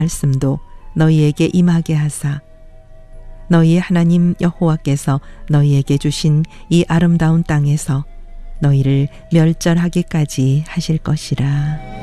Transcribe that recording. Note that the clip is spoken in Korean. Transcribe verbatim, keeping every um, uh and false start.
말씀도 너희에게 임하게 하사 너희의 하나님 여호와께서 너희에게 주신 이 아름다운 땅에서 너희를 멸절하기까지 하실 것이라.